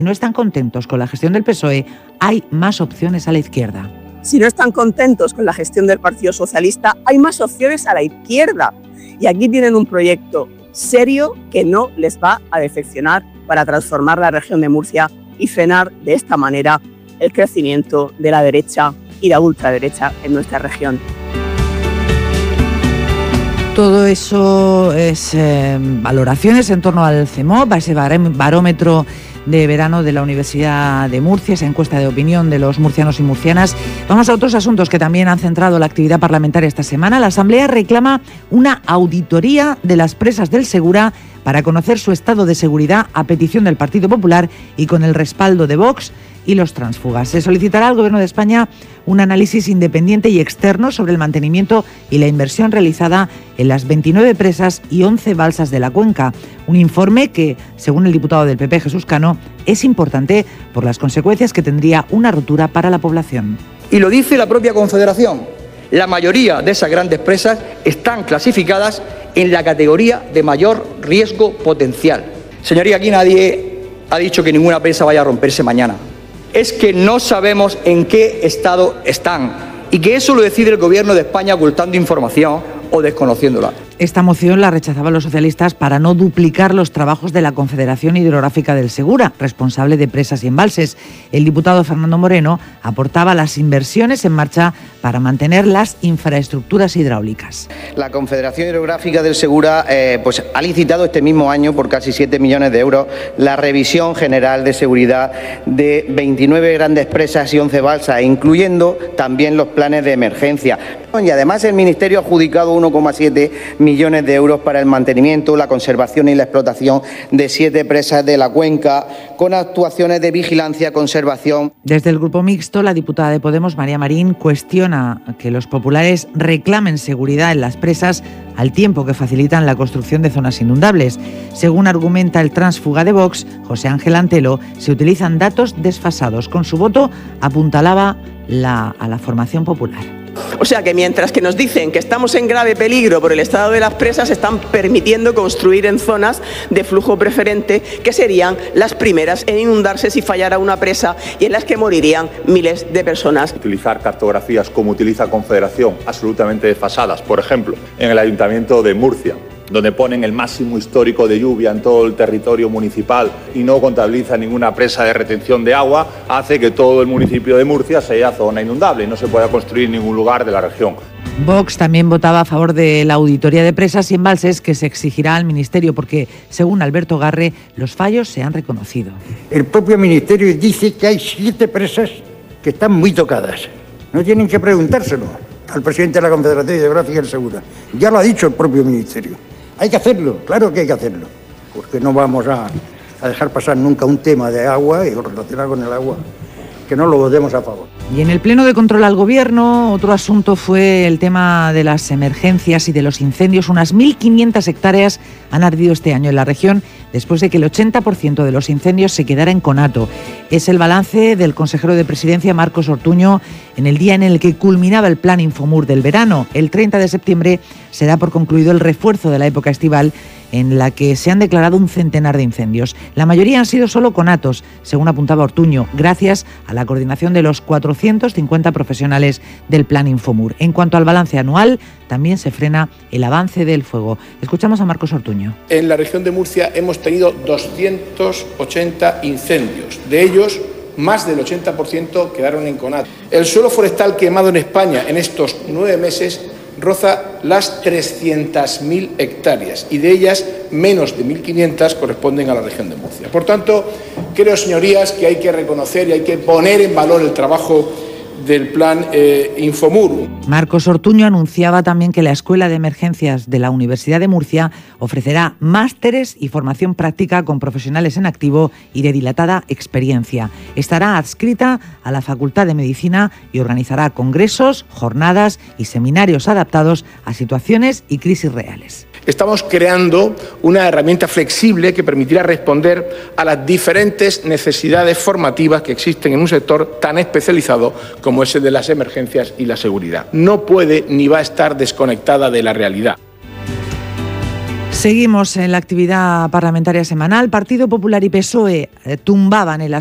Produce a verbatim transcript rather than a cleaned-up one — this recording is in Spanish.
no están contentos con la gestión del P S O E, hay más opciones a la izquierda. Si no están contentos con la gestión del Partido Socialista, hay más opciones a la izquierda. Y aquí tienen un proyecto serio que no les va a decepcionar para transformar la región de Murcia y frenar de esta manera el crecimiento de la derecha y la ultraderecha en nuestra región. Todo eso es eh, valoraciones en torno al CEMOP, a ese barómetro de verano de la Universidad de Murcia, esa encuesta de opinión de los murcianos y murcianas. Vamos a otros asuntos que también han centrado la actividad parlamentaria esta semana. La Asamblea reclama una auditoría de las presas del Segura para conocer su estado de seguridad a petición del Partido Popular y con el respaldo de Vox y los tránsfugas. Se solicitará al Gobierno de España un análisis independiente y externo sobre el mantenimiento y la inversión realizada en las veintinueve presas y once balsas de la cuenca. Un informe que, según el diputado del P P, Jesús Cano, es importante por las consecuencias que tendría una rotura para la población. Y lo dice la propia Confederación. La mayoría de esas grandes presas están clasificadas en la categoría de mayor riesgo potencial. Señoría, aquí nadie ha dicho que ninguna presa vaya a romperse mañana. Es que no sabemos en qué estado están y que eso lo decide el Gobierno de España ocultando información o desconociéndola. Esta moción la rechazaban los socialistas para no duplicar los trabajos de la Confederación Hidrográfica del Segura, responsable de presas y embalses. El diputado Fernando Moreno aportaba las inversiones en marcha para mantener las infraestructuras hidráulicas. La Confederación Hidrográfica del Segura eh, pues, ha licitado este mismo año por casi siete millones de euros la revisión general de seguridad de veintinueve grandes presas y once balsas, incluyendo también los planes de emergencia. Y además el Ministerio ha adjudicado uno coma siete millones de euros para el mantenimiento, la conservación y la explotación de siete presas de la cuenca, con actuaciones de vigilancia, conservación. Desde el Grupo Mixto, la diputada de Podemos, María Marín, cuestiona que los populares reclamen seguridad en las presas al tiempo que facilitan la construcción de zonas inundables. Según argumenta el tránsfuga de Vox, José Ángel Antelo, se utilizan datos desfasados. Con su voto apuntalaba la, a la formación popular. O sea que mientras que nos dicen que estamos en grave peligro por el estado de las presas, están permitiendo construir en zonas de flujo preferente que serían las primeras en inundarse si fallara una presa y en las que morirían miles de personas. Utilizar cartografías como utiliza Confederación, absolutamente desfasadas, por ejemplo, en el Ayuntamiento de Murcia, donde ponen el máximo histórico de lluvia en todo el territorio municipal y no contabiliza ninguna presa de retención de agua, hace que todo el municipio de Murcia sea zona inundable y no se pueda construir en ningún lugar de la región. Vox también votaba a favor de la auditoría de presas y embalses que se exigirá al Ministerio porque, según Alberto Garre, los fallos se han reconocido. El propio Ministerio dice que hay siete presas que están muy tocadas. No tienen que preguntárselo al presidente de la Confederación Hidrográfica del Segura. Ya lo ha dicho el propio Ministerio. Hay que hacerlo, claro que hay que hacerlo, porque no vamos a, a dejar pasar nunca un tema de agua y relacionado con el agua, que no lo votemos a favor. Y en el Pleno de Control al Gobierno, otro asunto fue el tema de las emergencias y de los incendios. Unas mil quinientas hectáreas han ardido este año en la región después de que el ochenta por ciento de los incendios se quedara en conato. Es el balance del consejero de Presidencia, Marcos Ortuño, en el día en el que culminaba el plan Infomur del verano. El treinta de septiembre se da por concluido el refuerzo de la época estival, en la que se han declarado un centenar de incendios. La mayoría han sido solo conatos, según apuntaba Ortuño, gracias a la coordinación de los cuatrocientos cincuenta profesionales del Plan Infomur. En cuanto al balance anual, también se frena el avance del fuego. Escuchamos a Marcos Ortuño. En la región de Murcia hemos tenido doscientos ochenta incendios. De ellos, más del ochenta por ciento quedaron en conato. El suelo forestal quemado en España en estos nueve meses roza las trescientas mil hectáreas y de ellas menos de mil quinientas corresponden a la región de Murcia. Por tanto, creo, señorías, que hay que reconocer y hay que poner en valor el trabajo del plan eh, Infomur. Marcos Ortuño anunciaba también que la Escuela de Emergencias de la Universidad de Murcia ofrecerá másteres y formación práctica con profesionales en activo y de dilatada experiencia. Estará adscrita a la Facultad de Medicina y organizará congresos, jornadas y seminarios adaptados a situaciones y crisis reales. Estamos creando una herramienta flexible que permitirá responder a las diferentes necesidades formativas que existen en un sector tan especializado como ese de las emergencias y la seguridad. No puede ni va a estar desconectada de la realidad. Seguimos en la actividad parlamentaria semanal. Partido Popular y P S O E eh, tumbaban el